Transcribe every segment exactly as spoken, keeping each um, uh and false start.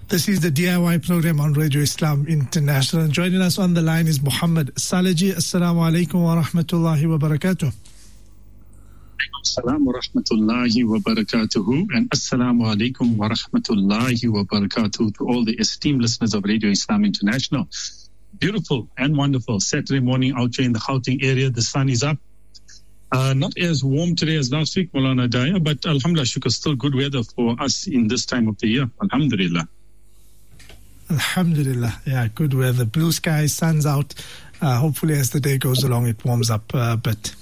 This is the D I Y program on Radio Islam International. And joining us on the line is Muhammad Salaji. Assalamu alaikum wa rahmatullahi wa barakatuh. Assalamu wa rahmatullahi wa barakatuhu. And assalamu alaikum wa rahmatullahi wa barakatuh to all the esteemed listeners of Radio Islam International. Beautiful and wonderful Saturday morning out here in the Gauteng area. The sun is up. Uh, not as warm today as last week, Maulana Daya, but alhamdulillah, shukr, still good weather for us in this time of the year. Alhamdulillah. Alhamdulillah. Yeah, good weather. Blue skies, sun's out. Uh, hopefully as the day goes along, it warms up uh, a bit.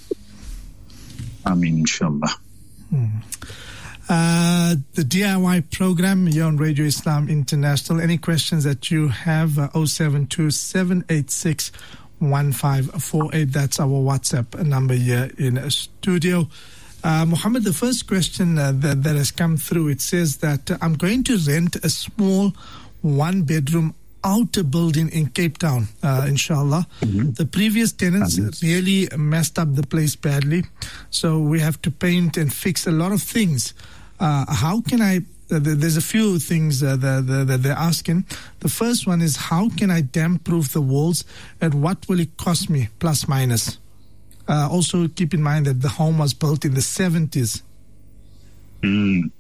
Ameen, inshallah. Hmm. Uh, the D I Y program here on Radio Islam International. Any questions that you have, uh, oh seven two, seven eight six, one five four eight. That's our WhatsApp number here in a studio. Uh, Muhammad, the first question uh, that, that has come through, it says that uh, I'm going to rent a small one-bedroom outer building in Cape Town, uh, inshallah. Mm-hmm. The previous tenants mm-hmm. really messed up the place badly, so we have to paint and fix a lot of things. Uh, how can I, uh, there's a few things uh, that, that they're asking. The first one is, how can I damp-proof the walls, and what will it cost me, plus minus? Uh, also keep in mind that the home was built in the seventies. Mm.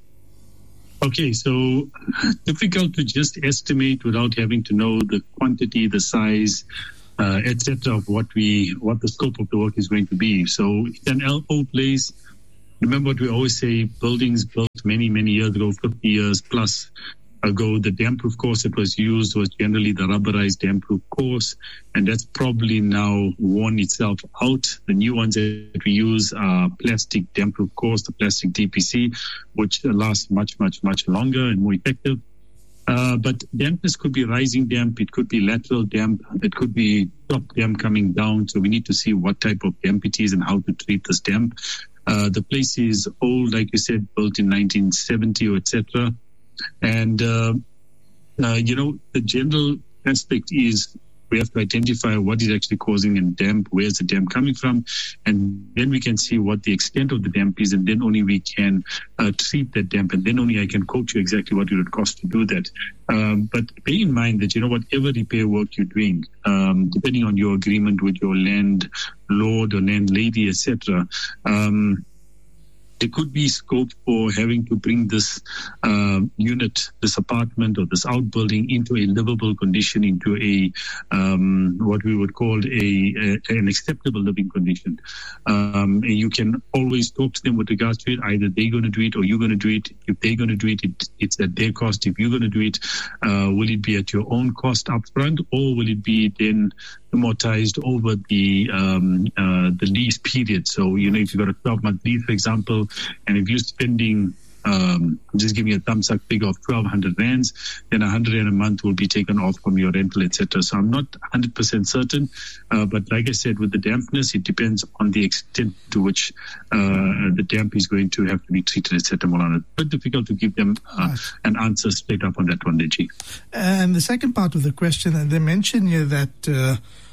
Okay, so difficult to just estimate without having to know the quantity, the size, uh, et cetera, of what we, what the scope of the work is going to be. So it's an old place. Remember what we always say: buildings built many, many years ago, fifty years plus ago. The damp-proof course that was used was generally the rubberized damp-proof course, and that's probably now worn itself out. The new ones that we use are plastic damp-proof course, the plastic D P C, which lasts much, much, much longer and more effective. Uh, but dampness could be rising damp, it could be lateral damp, it could be top damp coming down. So we need to see what type of damp it is and how to treat this damp. Uh, the place is old, like you said, built in nineteen seventy or et cetera. And, uh, uh, you know, the general aspect is we have to identify what is actually causing a damp, where's the damp coming from, and then we can see what the extent of the damp is, and then only we can uh, treat that damp, and then only I can quote you exactly what it would cost to do that. Um, but bear in mind that, you know, whatever repair work you're doing, um, depending on your agreement with your landlord or landlady, et cetera, um, there could be scope for having to bring this uh, unit, this apartment or this outbuilding into a livable condition, into a um, what we would call a, a an acceptable living condition. Um, and you can always talk to them with regards to it. Either they're going to do it or you're going to do it. If they're going to do it, it it's at their cost. If you're going to do it, uh, will it be at your own cost up front, or will it be then amortized over the um, uh, the lease period? So, you know, if you've got a twelve-month lease, for example, and if you're spending, um, just giving a thumbs up figure of twelve hundred rands, then one hundred rand a month will be taken off from your rental, et cetera. So I'm not one hundred percent certain, uh, but like I said, with the dampness, it depends on the extent to which uh, the damp is going to have to be treated, et cetera. It's but difficult to give them uh, an answer straight up on that one, Deji. And the second part of the question, they mentioned here that uh,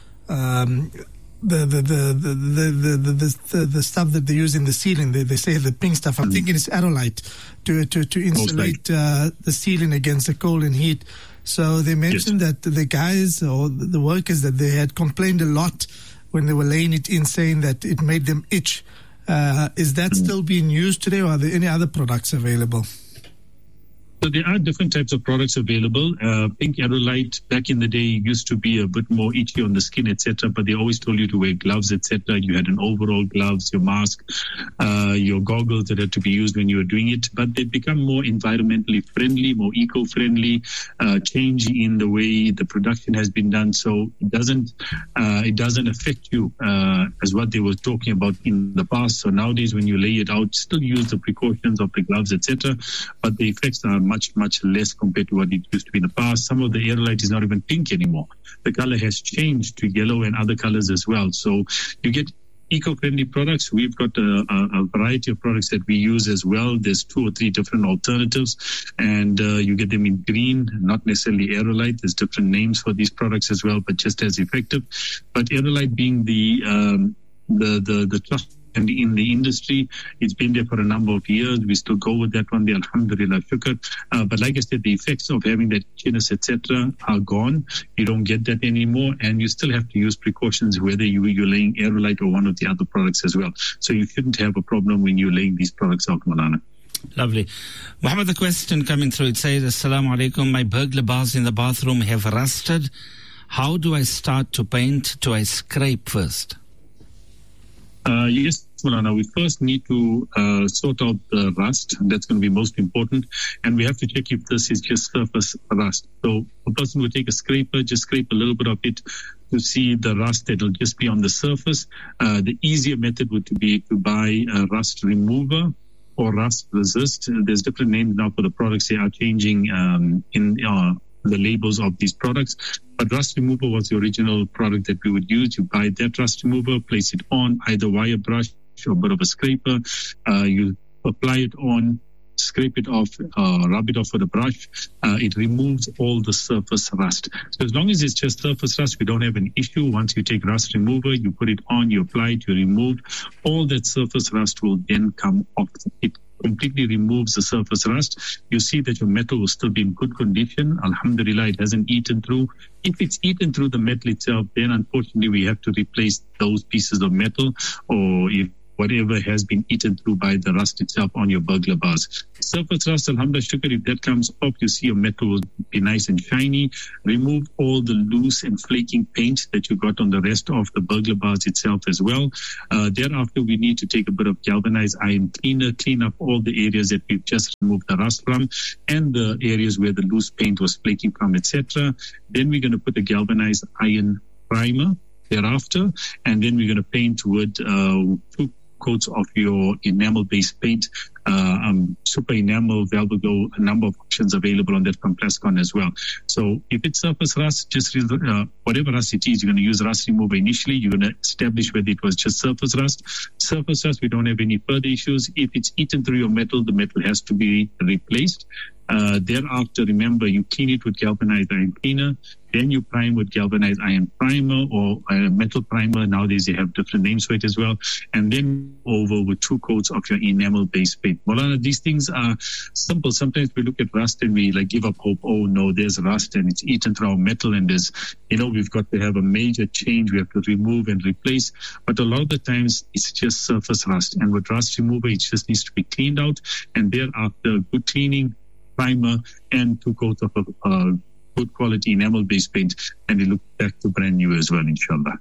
um, The the, the, the, the, the, the, the, the stuff that they use in the ceiling, they, they say the pink stuff, I'm mm. thinking it's Aerolite to to, to insulate uh, the ceiling against the cold and heat. So they mentioned yes. that the guys or the workers that they had complained a lot when they were laying it in, saying that it made them itch. Uh, is that mm. still being used today, or are there any other products available? So there are different types of products available. Uh, pink Aerolite back in the day used to be a bit more itchy on the skin, et cetera. But they always told you to wear gloves, et cetera. You had an overall gloves, your mask, uh, your goggles that had to be used when you were doing it. But they've become more environmentally friendly, more eco-friendly. Uh, change in the way the production has been done, so it doesn't uh, it doesn't affect you uh, as what they were talking about in the past. So nowadays, when you lay it out, still use the precautions of the gloves, et cetera. But the effects are much, much less compared to what it used to be in the past. Some of the Aerolite is not even pink anymore. The color has changed to yellow and other colors as well. So you get eco-friendly products. We've got a, a, a variety of products that we use as well. There's two or three different alternatives, and uh, you get them in green, not necessarily Aerolite. There's different names for these products as well, but just as effective. But Aerolite being the um, the the, the trust in the industry. It's been there for a number of years. We still go with that one, the Alhamdulillah Shukr. Uh, but like I said, the effects of having that itchiness, et cetera, are gone. You don't get that anymore, and you still have to use precautions whether you, you're laying Aerolite or one of the other products as well. So you shouldn't have a problem when you're laying these products out, Malana. Lovely. Muhammad, the question coming through, it says, Assalamu alaikum, my burglar bars in the bathroom have rusted. How do I start to paint? Do I scrape first? Uh, yes, Malana, we first need to uh, sort out the rust. That's going to be most important. And we have to check if this is just surface rust. So a person will take a scraper, just scrape a little bit of it to see the rust that will just be on the surface. Uh, the easier method would be to buy a rust remover or rust resist. There's different names now for the products. They are changing um, in uh, the labels of these products. But rust remover was the original product that we would use. You buy that rust remover, place it on either wire brush or a bit of a scraper. Uh, you apply it on, scrape it off, uh, rub it off with a brush. Uh, it removes all the surface rust. So as long as it's just surface rust, we don't have an issue. Once you take rust remover, you put it on, you apply it, you remove, all that surface rust will then come off. It completely removes the surface rust. You see that your metal will still be in good condition. Alhamdulillah, it hasn't eaten through. If it's eaten through the metal itself, then unfortunately we have to replace those pieces of metal, or if whatever has been eaten through by the rust itself on your burglar bars. Surface rust, alhamdulillah, shukr, if that comes off, you see your metal will be nice and shiny. Remove all the loose and flaking paint that you got on the rest of the burglar bars itself as well. Uh, thereafter, we need to take a bit of galvanized iron cleaner, clean up all the areas that we've just removed the rust from, and the areas where the loose paint was flaking from, et cetera. Then we're going to put a galvanized iron primer thereafter, and then we're going to paint with uh, two coats of your enamel-based paint, uh, um, super enamel, Velvigo, a number of options available on that from Plascon as well. So if it's surface rust, just uh, whatever rust it is, you're going to use rust remover initially. You're going to establish whether it was just surface rust. Surface rust, we don't have any further issues. If it's eaten through your metal, the metal has to be replaced. Uh, thereafter, remember, you clean it with galvanized iron cleaner. Then you prime with galvanized iron primer or a metal primer. Nowadays, they have different names for it as well. And then over with two coats of your enamel-based paint. Well, these things are simple. Sometimes we look at rust and we like give up hope. Oh, no, there's rust and it's eaten through our metal. And there's, you know, we've got to have a major change. We have to remove and replace. But a lot of the times, it's just surface rust. And with rust remover, it just needs to be cleaned out. And thereafter, good cleaning, primer, and two coats of a uh, good quality enamel-based paint, and it looks back to brand new as well, inshallah.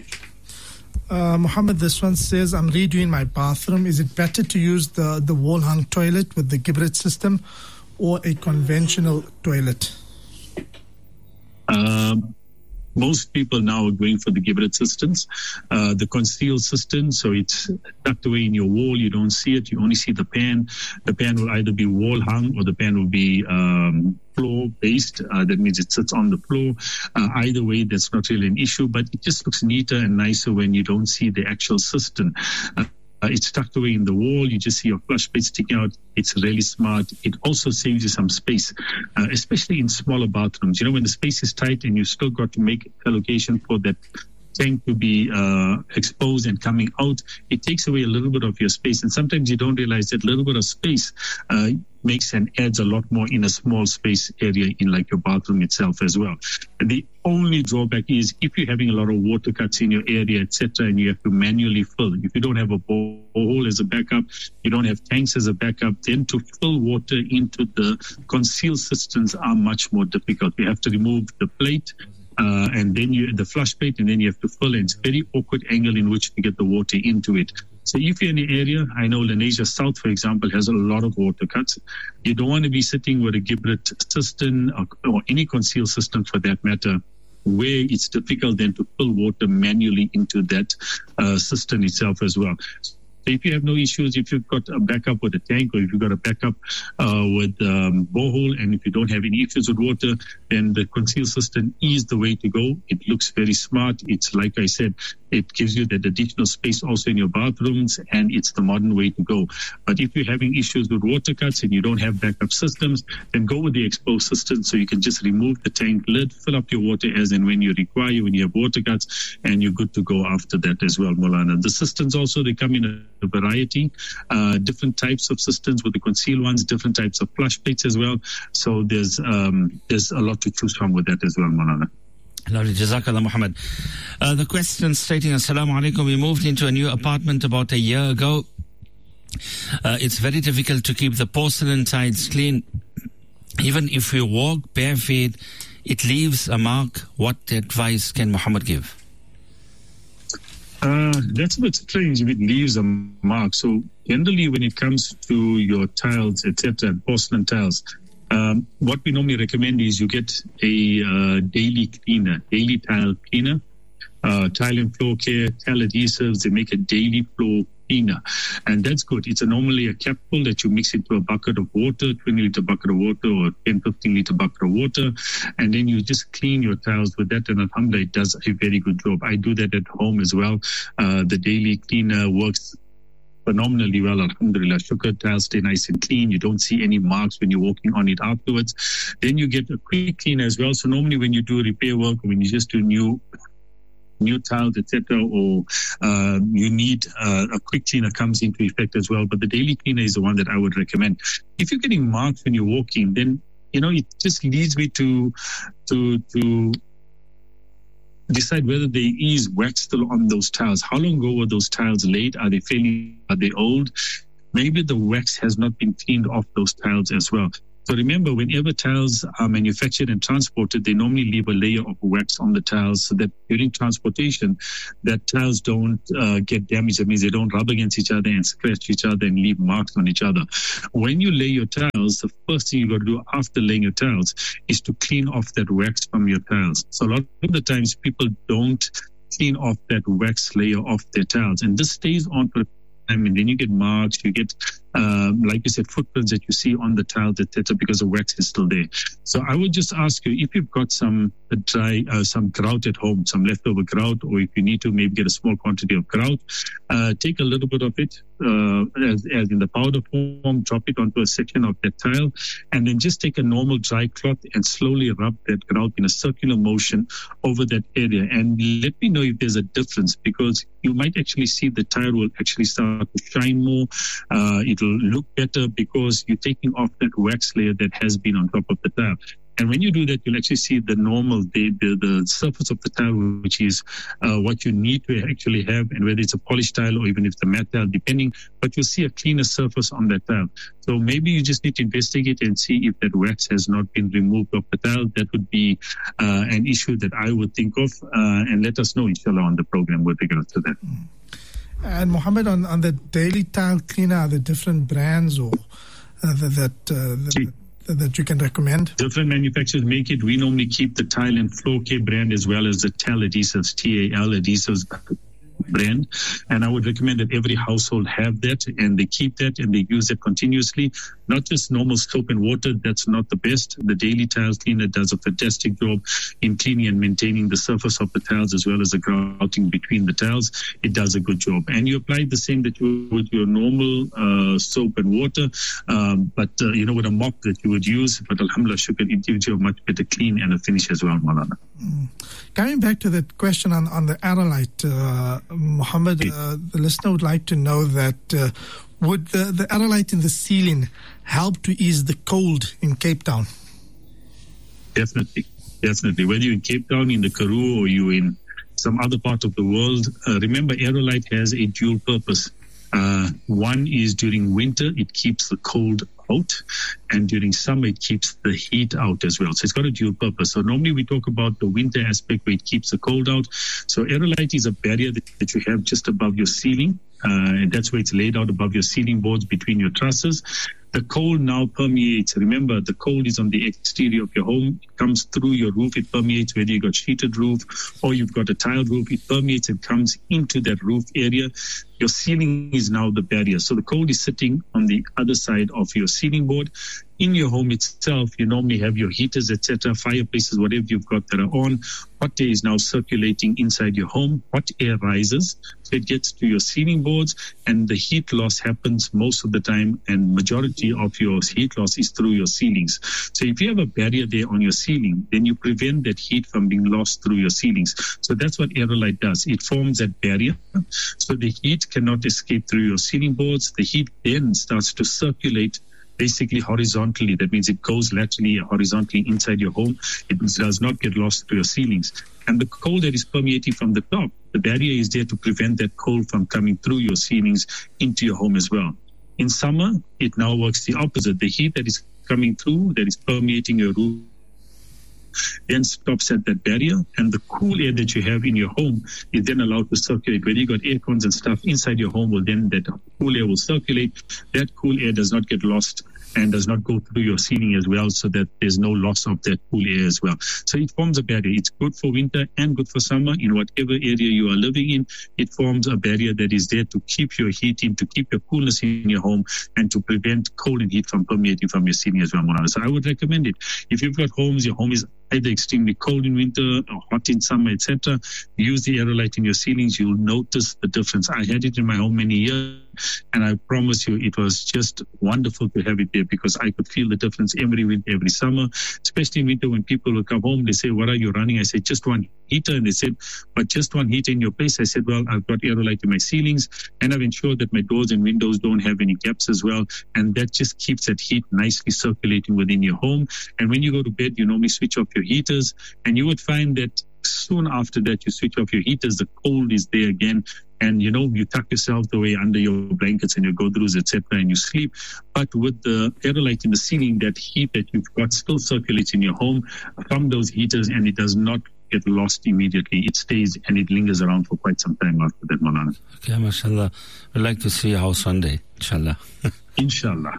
Uh, Muhammad, this one says, I'm redoing my bathroom. Is it better to use the, the wall-hung toilet with the Gibrit system or a conventional toilet? Um, Most people now are going for the Gibrit systems, uh, the concealed system. So it's tucked away in your wall. You don't see it. You only see the pan. The pan will either be wall hung or the pan will be um, floor based. Uh, that means it sits on the floor. Uh, either way, that's not really an issue, but it just looks neater and nicer when you don't see the actual system. Uh, Uh, it's tucked away in the wall. You just see your flush plate sticking out. It's really smart. It also saves you some space, uh, especially in smaller bathrooms. You know, when the space is tight and you still got to make allocation for that tank to be uh, exposed and coming out, it takes away a little bit of your space. And sometimes you don't realize that little bit of space uh, makes and adds a lot more in a small space area in like your bathroom itself as well. And the only drawback is if you're having a lot of water cuts in your area, et cetera, and you have to manually fill. If you don't have a borehole as a backup, you don't have tanks as a backup, then to fill water into the concealed systems are much more difficult. You have to remove the plate, uh, and then you the flush plate, and then you have to fill it. It's a very awkward angle in which to get the water into it. So if you're in the area, I know Lenasia South, for example, has a lot of water cuts. You don't want to be sitting with a Gibrit system or, or any concealed system for that matter, where it's difficult then to fill water manually into that uh, system itself as well. So if you have no issues, if you've got a backup with a tank, or if you've got a backup uh, with um, borehole, and if you don't have any issues with water, then the concealed system is the way to go. It looks very smart. It's, like I said, It gives you that additional space also in your bathrooms, and it's the modern way to go. But if you're having issues with water cuts and you don't have backup systems, then go with the exposed system, so you can just remove the tank lid, fill up your water as and when you require, when you have water cuts, and you're good to go after that as well, Molana. The systems also, they come in a variety, uh, different types of systems with the concealed ones, different types of flush plates as well. So there's um, there's a lot to choose from with that as well, Molana. Lovely. Jazakallah, Muhammad. Uh, the question stating, Assalamu alaikum, we moved into a new apartment about a year ago. Uh, it's very difficult to keep the porcelain tiles clean. Even if we walk bare feet, it leaves a mark. What advice can Muhammad give? Uh, that's a bit strange if it leaves a mark. So generally when it comes to your tiles, et cetera, porcelain tiles, um, what we normally recommend is you get a uh, daily cleaner, daily tile cleaner, uh, tile and floor care, tile adhesives. They make a daily floor cleaner, and that's good. It's a, normally a capsule that you mix into a bucket of water, twenty litre bucket of water or ten, fifteen litre bucket of water, and then you just clean your tiles with that, and alhamdulillah, it does a very good job. I do that at home as well. Uh, the daily cleaner works phenomenally well, alhamdulillah. Shukr, tiles stay nice and clean. You don't see any marks when you're walking on it afterwards. Then you get a quick cleaner as well. So normally when you do repair work, or when you just do new new tiles, et cetera, or uh, you need uh, a quick cleaner comes into effect as well. But the daily cleaner is the one that I would recommend. If you're getting marks when you're walking, then, you know, it just leads me to to to decide whether there is wax still on those tiles. How long ago were those tiles laid? Are they fairly, are they old? Maybe the wax has not been cleaned off those tiles as well. So remember, whenever tiles are manufactured and transported, they normally leave a layer of wax on the tiles so that during transportation, that tiles don't uh, get damaged. That means they don't rub against each other and scratch each other and leave marks on each other. When you lay your tiles, the first thing you got to do after laying your tiles is to clean off that wax from your tiles. So a lot of the times people don't clean off that wax layer off their tiles, and this stays on for time, and then you get marks, you get Um, like you said, footprints that you see on the tiles, et cetera, because the wax is still there. So I would just ask you, if you've got some uh, dry, uh, some grout at home, some leftover grout, or if you need to maybe get a small quantity of grout, uh, take a little bit of it, uh, as, as in the powder form, drop it onto a section of that tile, and then just take a normal dry cloth and slowly rub that grout in a circular motion over that area. And let me know if there's a difference, because you might actually see the tile will actually start to shine more. Uh, it will look better because you're taking off that wax layer that has been on top of the tile. And when you do that, you'll actually see the normal, the, the, the surface of the tile, which is uh, what you need to actually have, and whether it's a polished tile or even if it's a matte tile, depending, but you'll see a cleaner surface on that tile. So maybe you just need to investigate and see if that wax has not been removed off the tile. That would be uh, an issue that I would think of, uh, and let us know, inshallah, on the program with regards to that. And Mohammed, on, on the daily tile cleaner, are there different brands or uh, that uh, that, that you can recommend? Different manufacturers make it. We normally keep the tile and floor care brand as well as the tile adhesives, T A L adhesives brand. And I would recommend that every household have that, and they keep that and they use it continuously. Not just normal soap and water, that's not the best. The daily tile cleaner does a fantastic job in cleaning and maintaining the surface of the tiles as well as the grouting between the tiles. It does a good job. And you apply the same that you would with your normal uh, soap and water, um, but uh, you know, with a mop that you would use. But alhamdulillah, shukr, it gives you a much better clean and a finish as well, Malana. Mm. Coming back to that question on, on the Arrowlight, uh, Mohammed, uh, the listener would like to know that uh, would the, the Arrowlight in the ceiling help to ease the cold in Cape Town? Definitely, definitely. Whether you're in Cape Town, in the Karoo, or you're in some other part of the world, uh, remember Arrowlight has a dual purpose. Uh, one is during winter, it keeps the cold out, and during summer, it keeps the heat out as well. So it's got a dual purpose. So normally we talk about the winter aspect where it keeps the cold out. So Arrowlight is a barrier that, that you have just above your ceiling. Uh, and that's where it's laid out above your ceiling boards between your trusses. The cold now permeates. Remember, the cold is on the exterior of your home. It comes through your roof. It permeates, whether you've got sheeted roof or you've got a tiled roof. It permeates and comes into that roof area. your ceiling is now the barrier. So the cold is sitting on the other side of your ceiling board. In your home itself, you normally have your heaters, et cetera, fireplaces, whatever you've got that are on. Hot air is now circulating inside your home. Hot air rises, so it gets to your ceiling boards, and the heat loss happens most of the time, and majority of your heat loss is through your ceilings. So if you have a barrier there on your ceiling, then you prevent that heat from being lost through your ceilings. So that's what Aerolite does. It forms that barrier, so the heat cannot escape through your ceiling boards. The heat then starts to circulate basically horizontally. That means it goes laterally, horizontally inside your home. It does not get lost through your ceilings. And the cold that is permeating from the top, the barrier is there to prevent that cold from coming through your ceilings into your home as well. In summer, it now works the opposite. The heat that is coming through, that is permeating your roof, then stops at that barrier, and the cool air that you have in your home is then allowed to circulate. Whether you got air cons and stuff inside your home, will then that cool air will circulate. That cool air does not get lost and does not go through your ceiling as well, so that there's no loss of that cool air as well. So it forms a barrier. It's good for winter and good for summer. In whatever area you are living in, it forms a barrier that is there to keep your heat in, to keep your coolness in your home, and to prevent cold and heat from permeating from your ceiling as well, Molana. So I would recommend it. If you've got homes, your home is either extremely cold in winter or hot in summer, et cetera, use the Aerolite in your ceilings. You'll notice the difference. I had it in my home many years, and I promise you it was just wonderful to have it there, because I could feel the difference every winter, every summer, especially in winter when people will come home. They say, what are you running? I said, just one heater. And they said, but just one heater in your place? I said, well, I've got Aerolite in my ceilings, and I've ensured that my doors and windows don't have any gaps as well. And that just keeps that heat nicely circulating within your home. And when you go to bed, you normally switch off your heaters, and you would find that soon after that you switch off your heaters, the cold is there again, and you know, you tuck yourself away under your blankets and your godros, et cetera, and you sleep. But with the Aerolite in the ceiling, that heat that you've got still circulates in your home from those heaters, and it does not get lost immediately. It stays and it lingers around for quite some time after that, Molana. Okay, mashallah. We'd like to see your house one day, inshallah. Inshallah.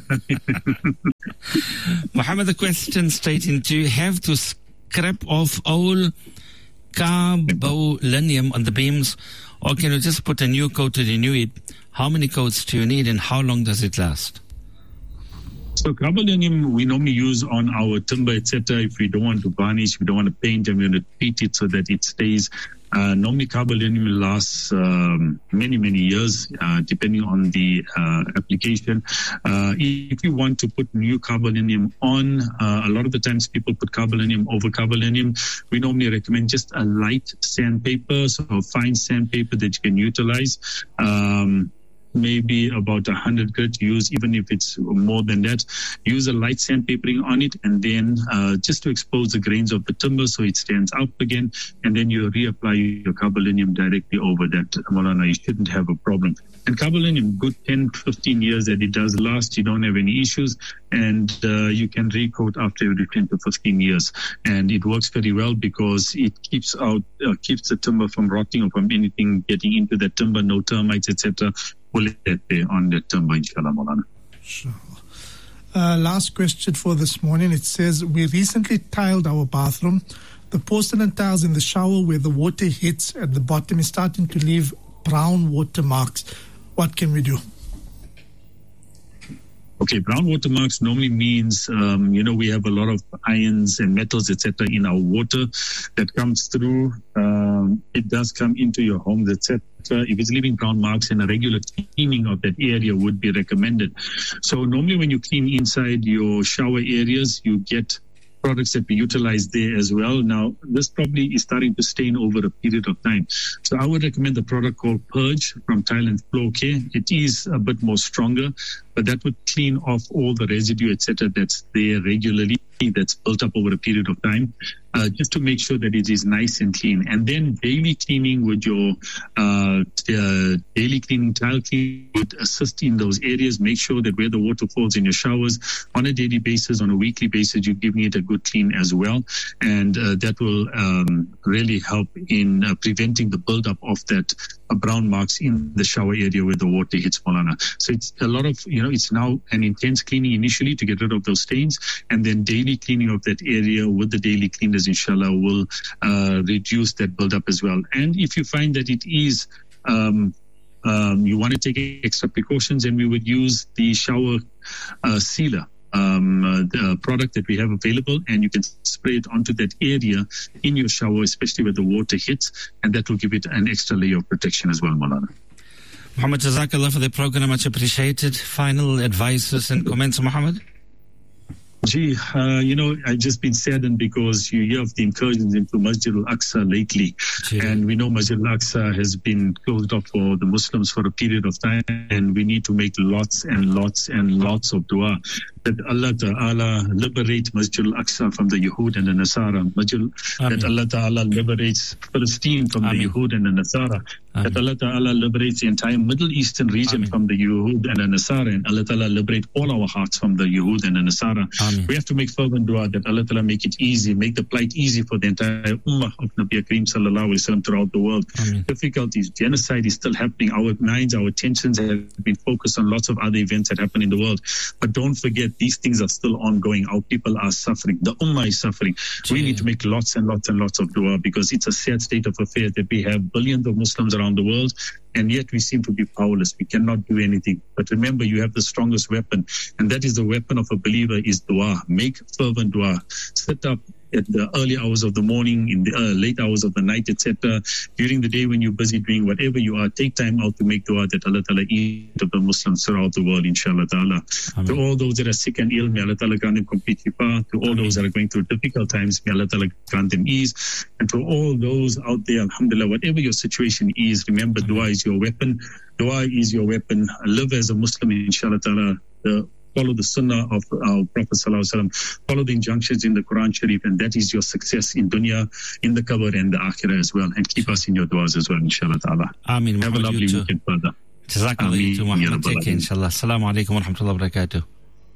Muhammad, the question stating, do you have to scrap off all carbolinium on the beams, or can you just put a new coat to renew it? How many coats do you need, and how long does it last? So carbolinium we normally use on our timber, et cetera. If we don't want to varnish, we don't want to paint, and we want to treat it so that it stays. Uh, normally carbolinium lasts um, many, many years, uh, depending on the uh, application. Uh, if you want to put new carbolinium on, uh, a lot of the times people put carbolinium over carbolinium. We normally recommend just a light sandpaper, so fine sandpaper that you can utilize. Um, maybe about a hundred grit use, even if it's more than that. Use a light sandpapering on it, and then uh, just to expose the grains of the timber so it stands up again, and then you reapply your carbolinium directly over that, Molana. You shouldn't have a problem. And carbolinium, good ten, fifteen years that it does last. You don't have any issues, and uh, you can recoat after every ten to fifteen years. And it works very well because it keeps out, uh, keeps the timber from rotting or from anything getting into the timber, no termites, et cetera. Will it there on the timber, inshallah, Molana. Sure. Uh, last question for this morning. It says, we recently tiled our bathroom. The porcelain tiles in the shower where the water hits at the bottom is starting to leave brown water marks. What can we do? Okay, brown water marks normally means, um, you know, we have a lot of ions and metals, et cetera, in our water that comes through. Um, it does come into your homes, et cetera. If it's leaving brown marks, then a regular cleaning of that area would be recommended. So normally when you clean inside your shower areas, you get products that we utilize there as well. Now, this probably is starting to stain over a period of time. So I would recommend the product called Purge from Thailand Floor Care. It is a bit more stronger, but that would clean off all the residue, et cetera, that's there regularly, that's built up over a period of time, uh, just to make sure that it is nice and clean. And then daily cleaning with your uh, uh, daily cleaning, tile cleaning would assist in those areas. Make sure that where the water falls in your showers on a daily basis, on a weekly basis, you're giving it a good clean as well. And uh, that will um, really help in uh, preventing the buildup of that uh, brown marks in the shower area where the water hits, Molana. So it's a lot of, you know, it's now an intense cleaning initially to get rid of those stains, and then daily cleaning of that area with the daily cleaners, inshallah, will uh, reduce that buildup as well. And if you find that it is um, um, you want to take extra precautions, and we would use the shower uh, sealer. Um, uh, the product that we have available, and you can spray it onto that area in your shower, especially where the water hits, and that will give it an extra layer of protection as well, Maulana. Muhammad, Jazakallah for the program, much appreciated. Final advices and comments, Muhammad? Gee, uh, you know, I've just been saddened because you hear of the incursions into Masjid al-Aqsa lately. Gee. And we know Masjid al-Aqsa has been closed off for the Muslims for a period of time, and we need to make lots and lots and lots of dua that Allah Ta'ala liberate Masjid al-Aqsa from the Yahud and the Nasara. Masjid, that Allah Ta'ala liberates Palestine from Ameen. the Yahud and the Nasara. Ameen. That Allah Ta'ala liberates the entire Middle Eastern region Ameen. from the Yahud and the Nasara. And Allah Ta'ala liberate all our hearts from the Yahud and the Nasara. Ameen. We have to make fervent dua that Allah Ta'ala make it easy, make the plight easy for the entire Ummah of Nabi Kareem Sallallahu Alaihi Wasallam throughout the world. Ameen. Difficulties, genocide is still happening. Our minds, our attentions have been focused on lots of other events that happen in the world. But don't forget, these things are still ongoing. Our people are suffering. The Ummah is suffering. Gee. We need to make lots and lots and lots of dua, because it's a sad state of affairs that we have billions of Muslims around the world, and yet we seem to be powerless. We cannot do anything. But remember, you have the strongest weapon, and that is the weapon of a believer is dua. Make fervent dua. Sit up at the early hours of the morning, in the uh, late hours of the night, et cetera. During the day when you're busy doing whatever you are, take time out to make dua that Allah Ta'ala eat of the Muslims throughout the world, inshallah ta'ala. Amen. To all those that are sick and ill, may Allah Ta'ala grant them complete shifa. To all Amen. those that are going through difficult times, may Allah Ta'ala grant them ease. And to all those out there, alhamdulillah, whatever your situation is, remember Amen. dua is your weapon. Dua is your weapon. Live as a Muslim, inshallah ta'ala. The Follow the sunnah of our Prophet Sallallahu Alaihi Wasallam. Follow the injunctions in the Quran Sharif, and that is your success in dunya, in the qabr, and the akhirah as well. And keep us in your du'as as well, inshallah ta'ala. Ameen. Have a lovely weekend, brother. Jazakallah to Muhammad. Take care, inshallah. Assalamu alaikum wa rahmatullahi wa barakatuh.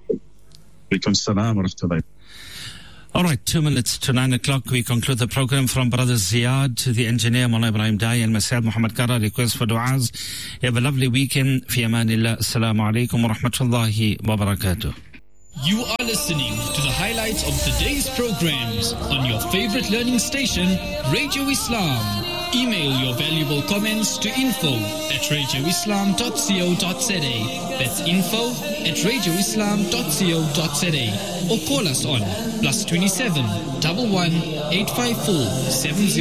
Alaikum salam wa rahmatullahi. All right, two minutes to nine o'clock. We conclude the program. From Brother Ziyad to the engineer, Mullah Ibrahim Dai, and myself, Muhammad Kara. Request for du'as. Have a lovely weekend. Fi amanillah. Assalamu alaikum wa rahmatullahi wa barakatuh. You are listening to the highlights of today's programs on your favorite learning station, Radio Islam. Email your valuable comments to info at radio islam dot co dot za. That's info at radio islam dot co dot za. Or call us on plus twenty-seven, one one, eight five four, seven zero.